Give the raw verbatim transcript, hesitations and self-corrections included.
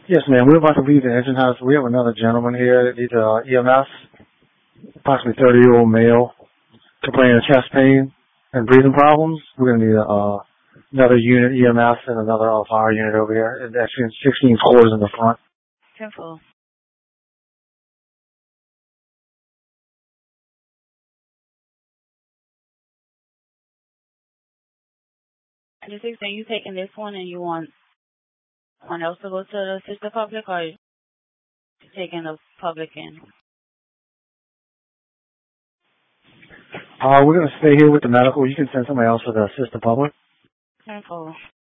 Yes, ma'am. We're about to leave the engine house. We have another gentleman here that needs uh, E M S, approximately thirty-year-old male, complaining of chest pain and breathing problems. We're going to need uh, another unit E M S and another uh, fire unit over here. And actually, sixteen floors in the front. Careful. Just explain you taking this one and you want one else to go to the sister public, or you taking the public in? Uh, we're going to stay here with the medical. You can send somebody else to the sister public. Careful.